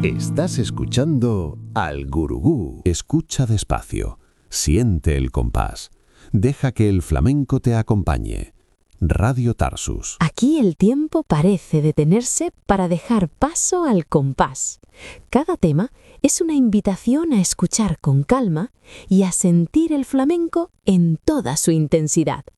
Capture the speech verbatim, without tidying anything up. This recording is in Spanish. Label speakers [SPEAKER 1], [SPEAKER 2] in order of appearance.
[SPEAKER 1] Estás escuchando al Gurugú.
[SPEAKER 2] Escucha despacio, siente el compás, deja que el flamenco te acompañe. Radio Tarsus.
[SPEAKER 3] Aquí el tiempo parece detenerse para dejar paso al compás. Cada tema es una invitación a escuchar con calma y a sentir el flamenco en toda su intensidad.